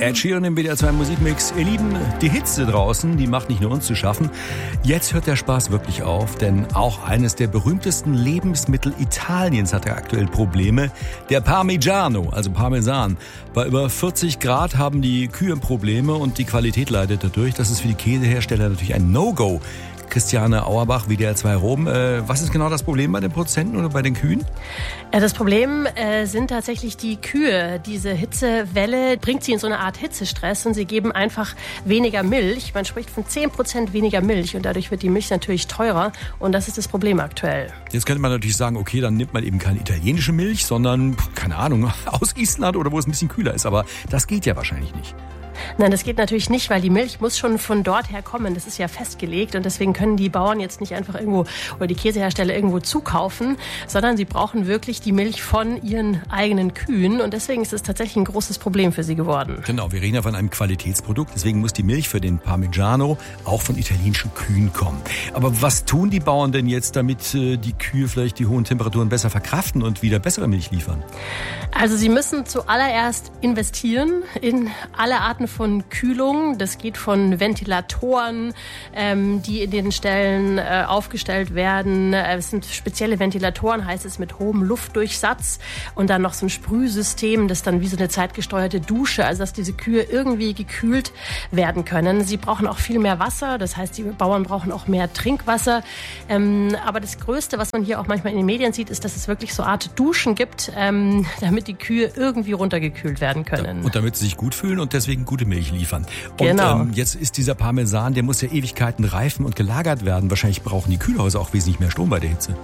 Ed Sheeran im WDR 2 Musikmix. Ihr Lieben, die Hitze draußen, die macht nicht nur uns zu schaffen. Jetzt hört der Spaß wirklich auf, denn auch eines der berühmtesten Lebensmittel Italiens hat ja aktuell Probleme. Der Parmigiano, also Parmesan. Bei über 40 Grad haben die Kühe Probleme und die Qualität leidet dadurch. Das ist für die Käsehersteller natürlich ein No-Go. Christiane Auerbach, WDR 2 Rom. Was ist genau das Problem bei den Produzenten oder bei den Kühen? Das Problem sind tatsächlich die Kühe. Diese Hitzewelle bringt sie in so eine Art Hitzestress und sie geben einfach weniger Milch. Man spricht von 10% weniger Milch und dadurch wird die Milch natürlich teurer und das ist das Problem aktuell. Jetzt könnte man natürlich sagen, okay, dann nimmt man eben keine italienische Milch, sondern, keine Ahnung, aus Island oder wo es ein bisschen kühler ist. Aber das geht ja wahrscheinlich nicht. Nein, das geht natürlich nicht, weil die Milch muss schon von dort her kommen. Das ist ja festgelegt und deswegen können die Bauern jetzt nicht einfach irgendwo oder die Käsehersteller irgendwo zukaufen, sondern sie brauchen wirklich die Milch von ihren eigenen Kühen und deswegen ist es tatsächlich ein großes Problem für sie geworden. Genau, wir reden ja von einem Qualitätsprodukt, deswegen muss die Milch für den Parmigiano auch von italienischen Kühen kommen. Aber was tun die Bauern denn jetzt, damit die Kühe vielleicht die hohen Temperaturen besser verkraften und wieder bessere Milch liefern? Also sie müssen zuallererst investieren in alle Arten von Kühlung. Das geht von Ventilatoren, die in den Ställen aufgestellt werden. Es sind spezielle Ventilatoren, heißt es, mit hohem Luftdurchsatz und dann noch so ein Sprühsystem, das dann wie so eine zeitgesteuerte Dusche, also dass diese Kühe irgendwie gekühlt werden können. Sie brauchen auch viel mehr Wasser, das heißt, die Bauern brauchen auch mehr Trinkwasser. Aber das Größte, was man hier auch manchmal in den Medien sieht, ist, dass es wirklich so eine Art Duschen gibt, damit die Kühe irgendwie runtergekühlt werden können. Und damit sie sich gut fühlen und deswegen gute Milch liefern. Genau. Und jetzt ist dieser Parmesan, der muss ja Ewigkeiten reifen und gelagert werden. Wahrscheinlich brauchen die Kühlhäuser auch wesentlich mehr Strom bei der Hitze.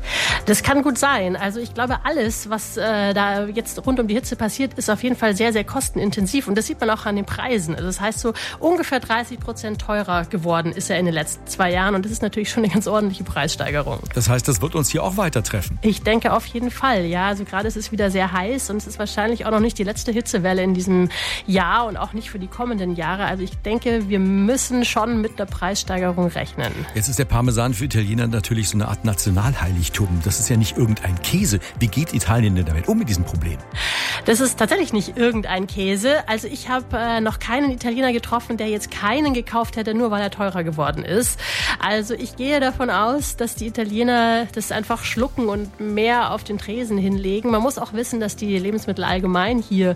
Das kann gut sein. Also ich glaube, alles, was da jetzt rund um die Hitze passiert, ist auf jeden Fall sehr, sehr kostenintensiv. Und das sieht man auch an den Preisen. Also das heißt, so ungefähr 30% teurer geworden ist er in den letzten 2 Jahren. Und das ist natürlich schon eine ganz ordentliche Preissteigerung. Das heißt, das wird uns hier auch weiter treffen? Ich denke auf jeden Fall, ja. Also gerade ist es wieder sehr heiß und es ist wahrscheinlich auch noch nicht die letzte Hitzewelle in diesem Jahr und auch nicht für die kommenden Jahre. Also ich denke, wir müssen schon mit einer Preissteigerung rechnen. Jetzt ist der Parmesan für Italiener natürlich so eine Art Nationalheiligtum. Das ist ja nicht irgendein Käse. Wie geht Italien denn damit mit diesem Problem? Das ist tatsächlich nicht irgendein Käse. Also ich habe noch keinen Italiener getroffen, der jetzt keinen gekauft hätte, nur weil er teurer geworden ist. Also ich gehe davon aus, dass die Italiener das einfach schlucken und mehr auf den Tresen hinlegen. Man muss auch wissen, dass die Lebensmittel allgemein hier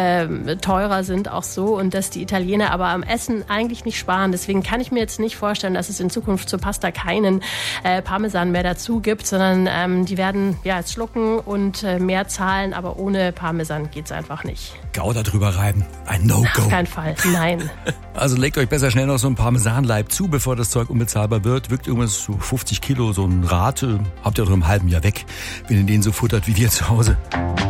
teurer sind, auch so. Und dass die Italiener aber am Essen eigentlich nicht sparen. Deswegen kann ich mir jetzt nicht vorstellen, dass es in Zukunft zur Pasta keinen Parmesan mehr dazu gibt, sondern die werden jetzt schlucken und mehr zahlen, aber ohne Parmesan geht's einfach nicht. Gouda drüber reiben, ein No-Go. Auf keinen Fall, nein. Also legt euch besser schnell noch so ein Parmesanleib zu, bevor das Zeug unbezahlbar wird. Wirkt irgendwas so 50 Kilo, so ein Rad, habt ihr doch im halben Jahr weg, wenn ihr den so futtert wie wir zu Hause.